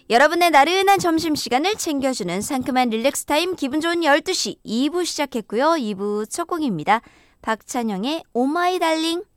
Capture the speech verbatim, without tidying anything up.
여러분의 나른한 점심시간을 챙겨주는 상큼한 릴렉스 타임 기분 좋은 열두 시 이 부 시작했고요. 이 부 첫 곡입니다. 박찬영의 오마이 달링.